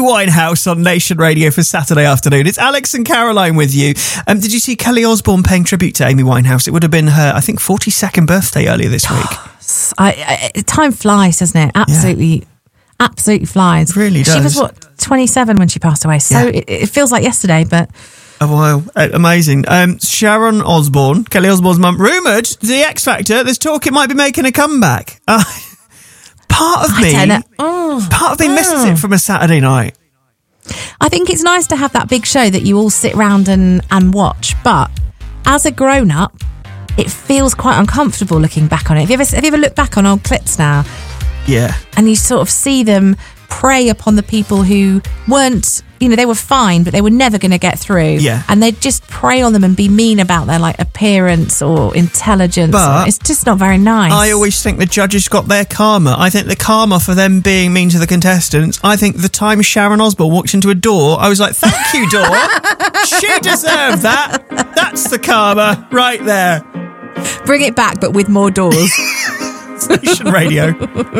Winehouse on Nation Radio for Saturday afternoon. It's Alex and Caroline with you. Did you see Kelly Osbourne paying tribute to Amy Winehouse? It would have been her, I think, 42nd birthday earlier this week. Time flies, doesn't it? Absolutely flies. It really does. She was, 27 when she passed away, so it feels like yesterday, but... Oh, wow. Amazing. Sharon Osbourne, Kelly Osbourne's mum, rumoured the X Factor. There's talk it might be making a comeback. Part of me misses it from a Saturday night. I think it's nice to have that big show that you all sit around and watch, but as a grown-up, it feels quite uncomfortable looking back on it. Have you ever looked back on old clips now? Yeah. And you sort of see them prey upon the people who weren't, they were fine, but they were never going to get through. Yeah. And they'd just prey on them and be mean about their appearance or intelligence. But it's just not very nice. I always think the judges got their karma. I think the karma for them being mean to the contestants, I think the time Sharon Osbourne walked into a door, I was like, thank you, door. She deserved that. That's the karma right there. Bring it back, but with more doors. Nation Radio.